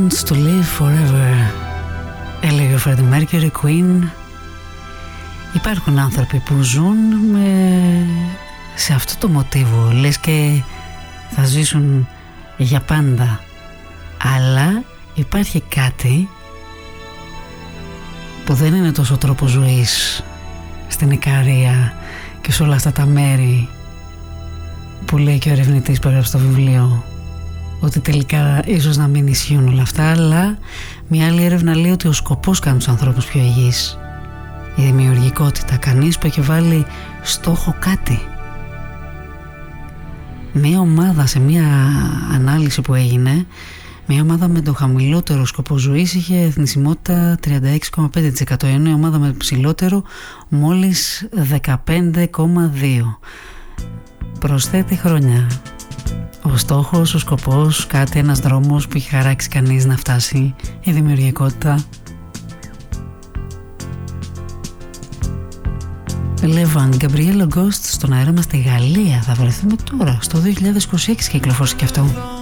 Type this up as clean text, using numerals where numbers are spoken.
wants to live forever, έλεγε ο Freddie Mercury, Queen. Υπάρχουν άνθρωποι που ζουν σε αυτό το μοτίβο, λες και θα ζήσουν για πάντα. Αλλά υπάρχει κάτι που δεν είναι τόσο τρόπο ζωής στην Ικαρία και σε όλα αυτά τα μέρη που λέει και ο ερευνητής που έγραψε το βιβλίο, ότι τελικά ίσως να μην ισχύουν όλα αυτά, αλλά μια άλλη έρευνα λέει ότι ο σκοπός κάνει τους ανθρώπους πιο υγιείς, η δημιουργικότητα. Κανείς που έχει βάλει στόχο κάτι. Μια ομάδα, σε μια ανάλυση που έγινε, μια ομάδα με το χαμηλότερο σκοπό ζωής είχε εθνισμότητα 36,5%, ενώ η ομάδα με ψηλότερο μόλις 15,2%. Προσθέτει χρόνια. Ο στόχος, ο σκοπός, κάτι, ένας δρόμος που έχει χαράξει κανείς να φτάσει, η δημιουργικότητα. Λεβάν, Γκαμπριέλο Γκόστ στον αέρα μας στη Γαλλία. Θα βρεθούμε τώρα, στο 2026 κυκλοφόρησε και αυτό.